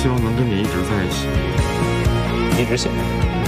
希望能跟你一直在一起。 一直写。